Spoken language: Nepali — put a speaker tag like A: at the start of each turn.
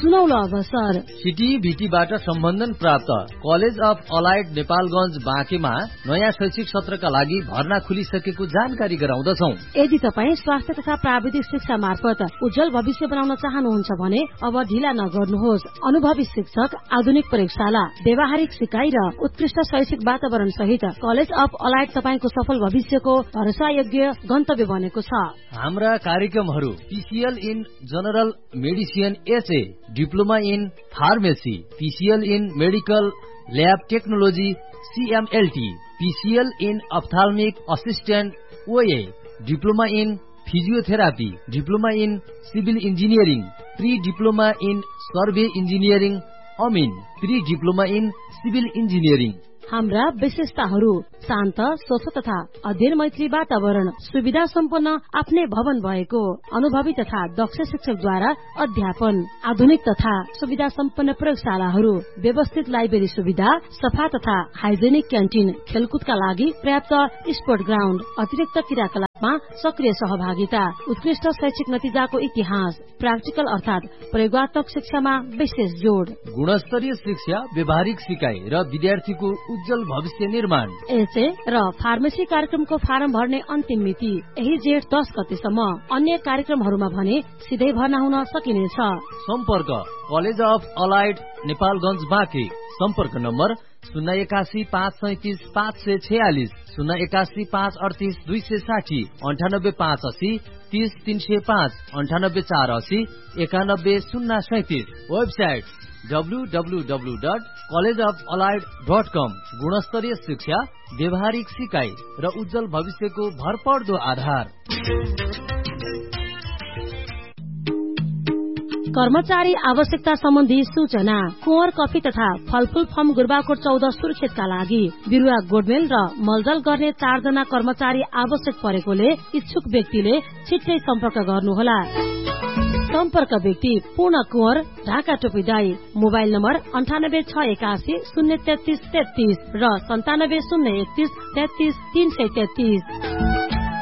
A: सुनौलो अवसर
B: सिटिभिटीबाट सम्बन्धन प्राप्त कलेज अफ अलाइड नेपालगञ्ज बाँकेमा नयाँ शैक्षिक सत्रका लागि भर्ना खुलिसकेको जानकारी गराउँदछौ।
A: यदि तपाईँ स्वास्थ्य तथा प्राविधिक शिक्षा मार्फत उज्जवल भविष्य बनाउन चाहनुहुन्छ भने अब ढिला नगर्नुहोस्। अनुभवी शिक्षक, आधुनिक प्रयोगशाला, व्यावहारिक सिकाइ र उत्कृष्ट शैक्षिक वातावरण सहित कलेज अफ अलाइड तपाईको सफल भविष्यको भरोसायोग्य गन्तव्य बनेको छ।
B: हाम्रा कार्यक्रमहरू PCL in general medicine HA, diploma in pharmacy, PCL in medical lab technology सीएमएलटी, PCL in अप्थाल्मिक assistant ओए, diploma in physiotherapy, diploma in civil engineering, pre diploma in survey engineering Amin, pre diploma in civil engineering.
A: हाम्रा विशेषताहरू शान्त, स्वच्छ तथा अध्ययन मैत्री वातावरण, सुविधा सम्पन्न आफ्नै भवन भएको, अनुभवी तथा दक्ष शिक्षकद्वारा अध्यापन, आधुनिक तथा सुविधा सम्पन्न प्रयोगशालाहरू, व्यवस्थित लाइब्रेरी सुविधा, सफा तथा हाइजेनिक क्यान्टिन, खेलकुदका लागि पर्याप्त स्पोर्ट ग्राउण्ड, अतिरिक्त क्रियाकलापमा सक्रिय सहभागिता, उत्कृष्ट शैक्षिक नतिजाको इतिहास, प्राक्टिकल अर्थात प्रयोगात्मक शिक्षामा विशेष जोड,
B: गुणस्तरीय शिक्षा, व्यावहारिक सिकाइ र विद्यार्थीको उज्जवल भविष्य निर्माण।
A: एचए र फार्मेसी कार्यक्रमको फारम भर्ने अन्तिम मिति यही जेठ 10 गतेसम्म। अन्य कार्यक्रमहरूमा भने सिधै भर्ना हुन सकिनेछ।
B: सम्पर्क college of allied Nepalgunj Banke. सम्पर्क नम्बर 081 537 546, 081 538 260, 98 580 30 305, 98 480 91 037। Website www.collegeofallied.com। गुणस्तरीय शिक्षा, व्यावहारिक सिकाइ र उज्जवल भविष्यको भरपर्दो आधार।
A: कर्मचारी आवश्यकता सम्बन्धी सूचना। कुँवर कफी तथा फलफूल फर्म गुरबाकोट 14 सुर्खेतका लागि बिरुवा गोडमेल र मलजल गर्ने 4 जना कर्मचारी आवश्यक परेकोले इच्छुक व्यक्तिले छिट्टै सम्पर्क गर्नुहोला। सम्पर्क व्यक्ति पूर्ण कुँवर, ढाका टोपीदाई। मोबाइल नम्बर 9861 033 33 र 97 031 33 333।